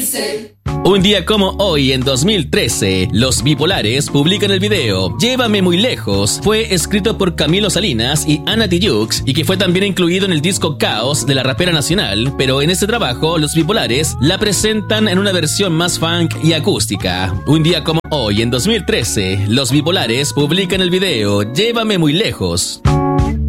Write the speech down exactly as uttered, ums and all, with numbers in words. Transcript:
Un día como hoy, en dos mil trece, Los Bipolares publican el video Llévame muy lejos. Fue escrito por Camilo Salinas y Ana Tijoux y que fue también incluido en el disco Caos de la rapera nacional, pero en este trabajo Los Bipolares la presentan en una versión más funk y acústica. Un día como hoy, en dos mil trece, Los Bipolares publican el video Llévame muy lejos.